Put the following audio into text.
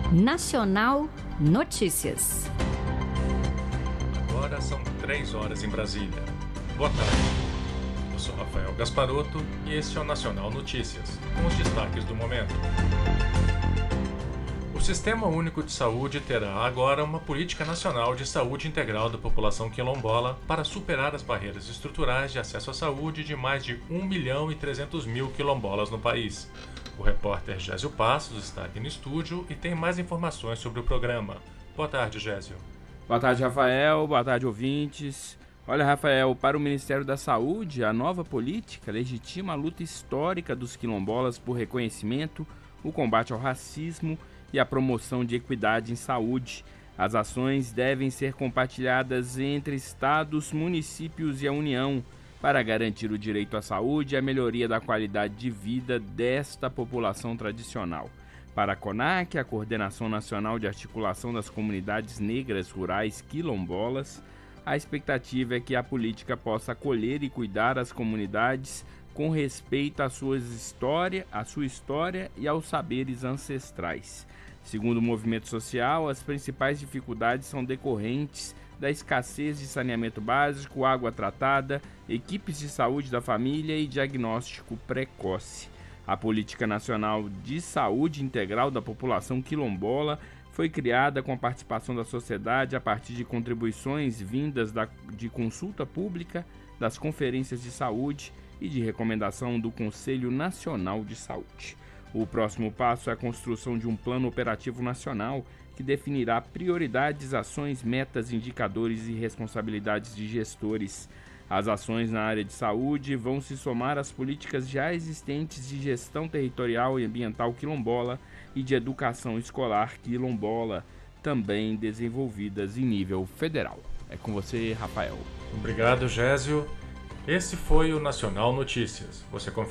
Nacional Notícias. Agora são 3 horas em Brasília. Boa tarde. Eu sou Rafael Gasparotto e este é o Nacional Notícias, com os destaques do momento. O Sistema Único de Saúde terá agora uma política nacional de saúde integral da população quilombola para superar as barreiras estruturais de acesso à saúde de mais de 1.300.000 quilombolas no país. O repórter Gésio Passos está aqui no estúdio e tem mais informações sobre o programa. Boa tarde, Gésio. Boa tarde, Rafael. Boa tarde, ouvintes. Olha, Rafael, para o Ministério da Saúde, a nova política legitima a luta histórica dos quilombolas por reconhecimento, o combate ao racismo e a promoção de equidade em saúde. As ações devem ser compartilhadas entre estados, municípios e a União para garantir o direito à saúde e a melhoria da qualidade de vida desta população tradicional. Para a CONAC, a Coordenação Nacional de Articulação das Comunidades Negras Rurais Quilombolas, a expectativa é que a política possa acolher e cuidar as comunidades com respeito à sua história e aos saberes ancestrais. Segundo o movimento social, as principais dificuldades são decorrentes da escassez de saneamento básico, água tratada, equipes de saúde da família e diagnóstico precoce. A Política Nacional de Saúde Integral da População Quilombola foi criada com a participação da sociedade a partir de contribuições vindas de consulta pública, das conferências de saúde e de recomendação do Conselho Nacional de Saúde. O próximo passo é a construção de um plano operativo nacional que definirá prioridades, ações, metas, indicadores e responsabilidades de gestores. As ações na área de saúde vão se somar às políticas já existentes de gestão territorial e ambiental quilombola e de educação escolar quilombola, também desenvolvidas em nível federal. É com você, Rafael. Obrigado, Gésio. Esse foi o Nacional Notícias. Você confere